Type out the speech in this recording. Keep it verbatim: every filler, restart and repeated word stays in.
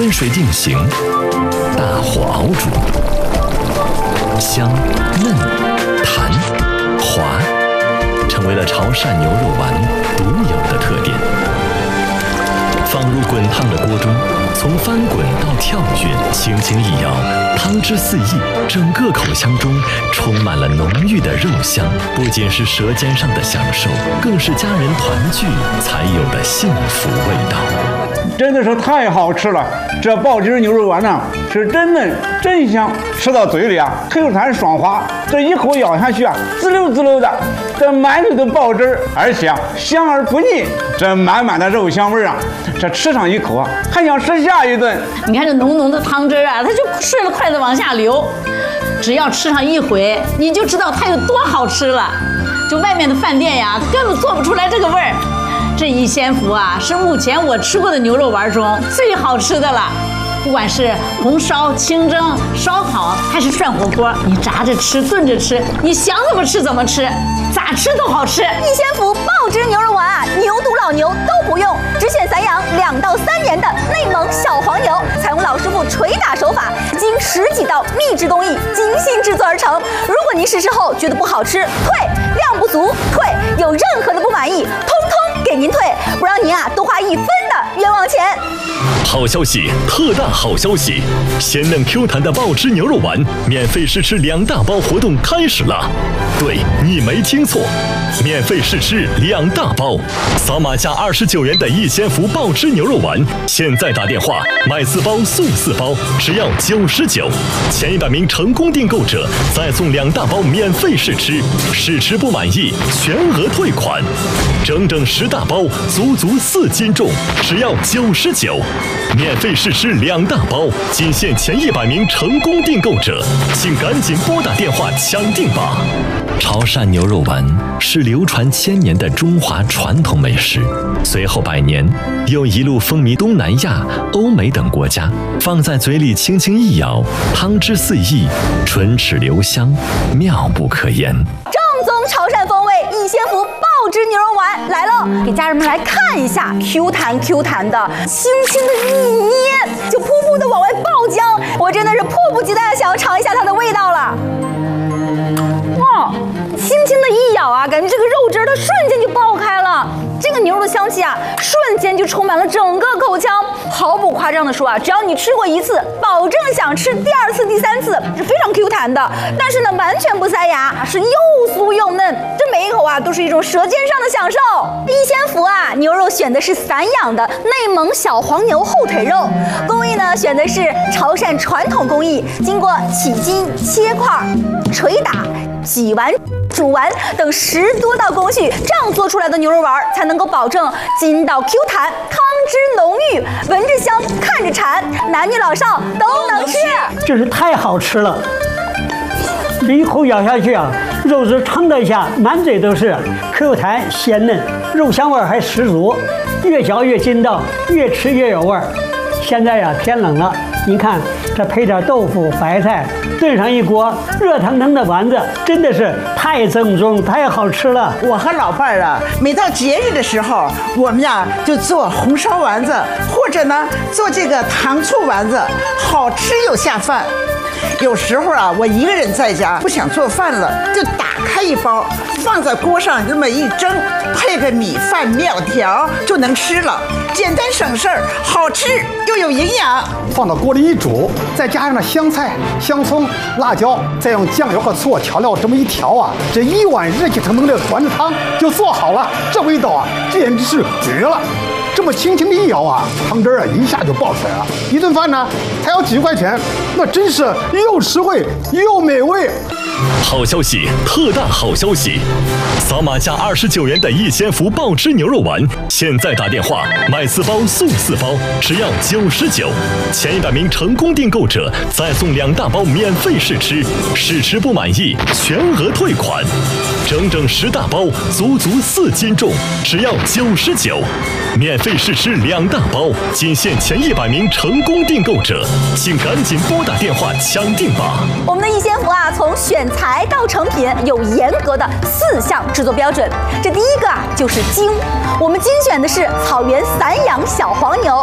温水定型，大火熬煮，香嫩弹滑，成为了潮汕牛肉丸独有的特点。放入滚烫的锅中，从翻滚到跳跃，轻轻一摇，汤汁四溢，整个口腔中充满了浓郁的肉香。不仅是舌尖上的享受，更是家人团聚才有的幸福味道。 真的是太好吃了！这爆汁牛肉丸呢，是真嫩真香，吃到嘴里啊，Q弹爽滑，这一口咬下去啊，滋溜滋溜的，这满嘴的爆汁，而且啊香而不腻，这满满的肉香味啊，这吃上一口啊，还想吃下一顿。 你看这浓浓的汤汁啊，它就顺着筷子往下流，只要吃上一回，你就知道它有多好吃了。就外面的饭店呀，它根本做不出来这个味儿。这一仙福啊，是目前我吃过的牛肉丸中最好吃的了。不管是红烧、清蒸、烧烤，还是涮火锅，你炸着吃、炖着吃，你想怎么吃怎么吃，咋吃都好吃。 一仙福爆汁牛肉丸啊，牛犊老牛都不用，只选散养两到三年的内蒙小黄牛，采用老师傅捶打手法，经十几道秘制工艺精心制作而成。如果您试吃后觉得不好吃，退；量不足，退；有任何的不满意，通通给您退，不让您啊多花一分的冤枉钱。 好消息，特大好消息！鲜嫩 Q 弹的爆汁牛肉丸免费试吃两大包活动开始了。对，你没听错，免费试吃两大包，扫码价二十九元的一仙福爆汁牛肉丸，现在打电话买四包送四包，只要九十九。前一百名成功订购者再送两大包免费试吃，试吃不满意全额退款。整整十大包，足足四斤重，只要九十九。免费试吃两大包，仅限前一百名成功订购者，请赶紧拨打电话抢订吧！潮汕牛肉丸是流传千年的中华传统美食，随后百年又一路风靡东南亚、欧美等国家。放在嘴里轻轻一咬，汤汁四溢，唇齿留香，妙不可言。 正宗潮汕风味一仙福爆汁牛肉丸来喽！给家人们来看一下 ，Q 弹 Q 弹的，轻轻的一捏就噗噗的往外爆浆，我真的是迫不及待的想要尝一下它的味道了。哇，轻轻的一咬啊，感觉这个肉汁它瞬间就爆开了，这个牛肉的香气啊，瞬间就充满了整个口腔。毫不夸张的说啊，只要你吃过一次，保证想吃第二次、第三次，是非常 Q 弹的。但是呢，完全不塞牙，是又酥又嫩，这每一口啊都是一种舌尖上的享受。一仙福啊，牛肉选的是散养的内蒙小黄牛后腿肉，工艺呢选的是潮汕传统工艺，经过起筋、切块、捶打、挤完、煮完等十多道工序，这样做出来的牛肉丸才能够保证筋道 Q 弹，汤汁浓郁，闻着香，看着馋，男女老少都能吃。 真是太好吃了！这一口咬下去啊，肉质撑得一下，满嘴都是 Q 弹鲜嫩，肉香味还十足，越嚼越筋道，越吃越有味儿。现在呀、啊、天冷了，您看这配点豆腐、白菜，炖上一锅热腾腾的丸子，真的是太正宗、太好吃了。 我和老伴儿啊，每到节日的时候，我们呀就做红烧丸子，或者呢做这个糖醋丸子，好吃又下饭。有时候啊，我一个人在家不想做饭了，就打开一包，放在锅上这么一蒸，配个米饭、面条就能吃了，简单省事儿，好吃又有营养。 放到锅里一煮，再加上了香菜、香葱、辣椒，再用酱油和醋调料这么一调啊，这一碗热气腾腾的丸子汤就做好了。这味道啊，简直是绝了！这么轻轻的一咬啊，汤汁啊一下就爆出来了。一顿饭呢才要几块钱，那真是又实惠又美味。 好消息，特大好消息！扫码价二十九元的一仙福爆汁牛肉丸，现在打电话买四包送四包，只要九十九。前一百名成功订购者再送两大包免费试吃，试吃不满意全额退款。整整十大包，足足四斤重，只要九十九。免费试吃两大包，仅限前一百名成功订购者，请赶紧拨打电话抢订吧！ 我们的一仙福啊，从选材到成品有严格的四项制作标准。这第一个啊，就是精，我们精选的是草原散养小黄牛。